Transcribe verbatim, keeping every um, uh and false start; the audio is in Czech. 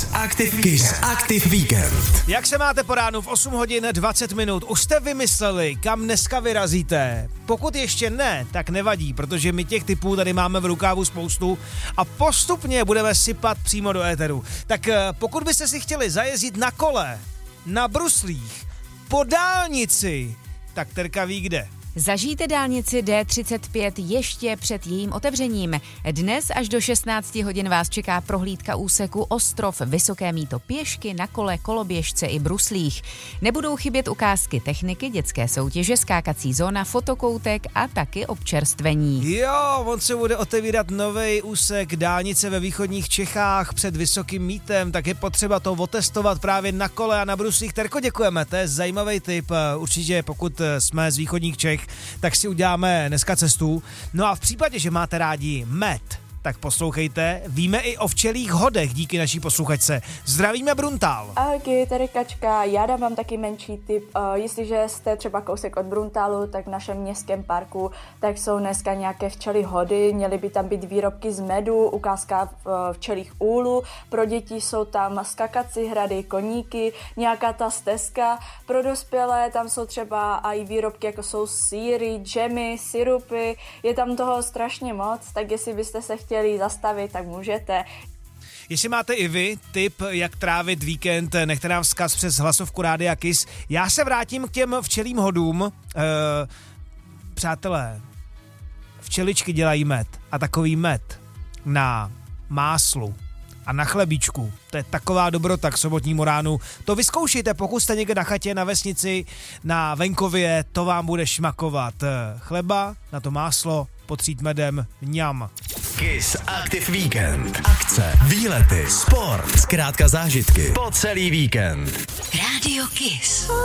Kiss Active, Kiss Active Weekend. Jak se máte po ránu v osm hodin dvacet minut? Už jste vymysleli, kam dneska vyrazíte? Pokud ještě ne, tak nevadí, protože my těch typů tady máme v rukávu spoustu a postupně budeme sypat přímo do éteru. Tak pokud byste si chtěli zajezdit na kole, na bruslích, po dálnici, tak Terka ví kde. Zažijte dálnici D třicet pět ještě před jejím otevřením. Dnes až do šestnáct hodin vás čeká prohlídka úseku Ostrov, Vysoké Mýto pěšky, na kole, koloběžce i bruslích. Nebudou chybět ukázky techniky, dětské soutěže, skákací zóna, fotokoutek a taky občerstvení. Jo, on se bude otevírat nový úsek dálnice ve východních Čechách před Vysokým Mýtem, tak je potřeba to otestovat právě na kole a na bruslích. Terko, děkujeme, to je zajímavý tip. Určitě pokud jsme z východních Čech, tak si uděláme dneska cestu. No a v případě, že máte rádi med, tak poslouchejte. Víme i o včelích hodech díky naší posluchačce. Zdravíme Bruntál. Ahojky, tady Kačka. Já dávám taky menší tip. Uh, jestliže jste třeba kousek od Bruntálu, tak v našem městském parku tak jsou dneska nějaké včelí hody. Měly by tam být výrobky z medu, ukázka uh, včelích úlů. Pro děti jsou tam skakací hrady, koníky, nějaká ta stezka. Pro dospělé tam jsou třeba i výrobky, jako jsou sýry, džemy, sirupy. Je tam toho strašně moc, tak jestli byste se chtěli zastavit, tak můžete. Jestli máte i vy tip, jak trávit víkend, nechte nám vzkaz přes hlasovku Rádia Kiss. Já se vrátím k těm včelím hodům. E, přátelé, včeličky dělají med a takový med na máslu a na chlebíčku. To je taková dobrota k sobotnímu ránu. To vyzkoušejte, pokud jste někde na chatě, na vesnici, na venkově, to vám bude šmakovat. Chleba, na to máslo, potřít medem, mňam. Kiss Active Weekend. Akce, výlety, sport, zkrátka zážitky po celý víkend. Rádio Kiss.